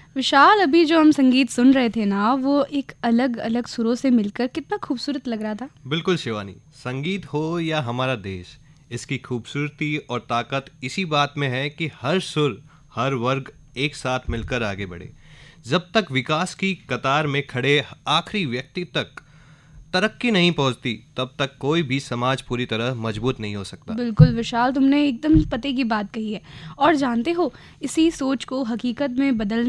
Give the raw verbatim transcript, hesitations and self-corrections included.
विशाल, अभी जो हम संगीत सुन रहे थे ना, वो एक अलग अलग सुरों से मिलकर कितना खूबसूरत लग रहा था। बिल्कुल शिवानी, संगीत हो या हमारा देश, इसकी खूबसूरती और ताकत इसी बात में है कि हर सुर, हर वर्ग एक साथ मिलकर आगे बढ़े। जब तक विकास की कतार में खड़े आखिरी व्यक्ति तक तरक्की नहीं पहुंचती, तब तक कोई भी समाज पूरी तरह मजबूत नहीं हो सकता। बिल्कुल विशाल, तुमने एकदम पते की बात कही है। और जानते हो, इसी सोच को हकीकत में बदलने